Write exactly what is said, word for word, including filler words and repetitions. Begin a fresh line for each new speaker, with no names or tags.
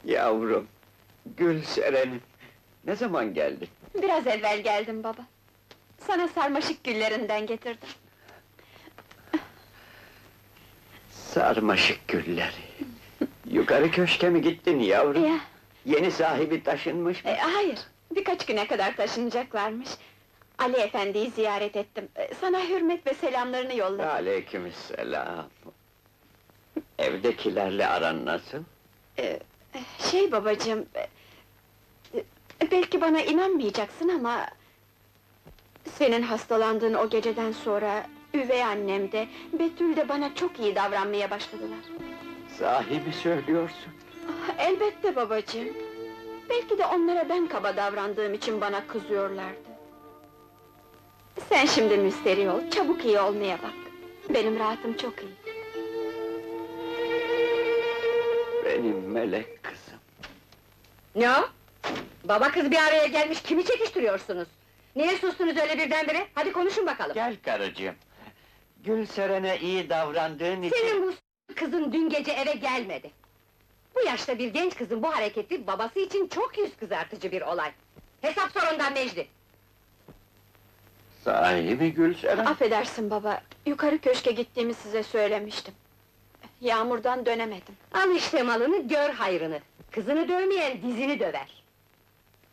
Yavrum, Gülseren'im, ne zaman geldin?
Biraz evvel geldim baba. Sana sarmaşık güllerinden getirdim.
Sarmaşık gülleri! Yukarı köşke mi gittin yavrum?
Ya,
Yeni sahibi taşınmış mı?
e, hayır, birkaç güne kadar taşınacaklarmış. Ali efendiyi ziyaret ettim. E, Sana hürmet ve selamlarını yolladım.
Aleykümselam! Evdekilerle aran nasıl?
E, Şey babacığım... e, e, Belki bana inanmayacaksın ama... Senin hastalandığın o geceden sonra... Üvey annem de, Betül de bana çok iyi davranmaya başladılar.
Sahi mi söylüyorsun?
Ah, elbette babacığım. Belki de onlara ben kaba davrandığım için bana kızıyorlardı. Sen şimdi müsterih ol, çabuk iyi olmaya bak. Benim rahatım çok iyi.
Benim melek kızım!
Ne o? Baba kız bir araya gelmiş, kimi çekiştiriyorsunuz? Niye sustunuz öyle birdenbire? Hadi konuşun bakalım!
Gel karıcığım! Gülseren'e iyi davrandığın için...
Senin bu s- kızın dün gece eve gelmedi. Bu yaşta bir genç kızın bu hareketi, babası için çok yüz kızartıcı bir olay. Hesap sor ondan Mecdi!
Sahi mi Gülseren?
Affedersin baba, yukarı köşke gittiğimi size söylemiştim. Yağmurdan dönemedim.
Al işte malını, gör hayrını! Kızını dövmeyen dizini döver!